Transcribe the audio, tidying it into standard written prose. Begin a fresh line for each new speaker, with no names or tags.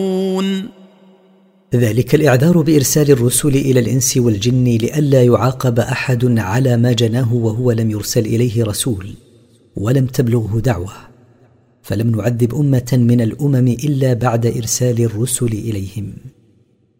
ذلك الإعذار بإرسال الرسل إلى الإنس والجن لئلا يعاقب أحد على ما جناه وهو لم يرسل إليه رسول ولم تبلغه دعوة، فلم نعذب أمة من الأمم إلا بعد إرسال الرسل إليهم.